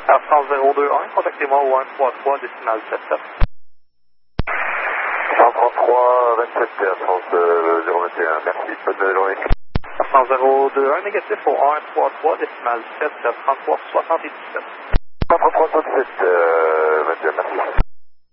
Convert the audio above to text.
Air France 021, contactez-moi au 133 décimal 77. 133 27 Air France 021, merci, bonne journée. Air France 021, négatif au 133 décimal 7, 33 77. 133 77, 21, merci.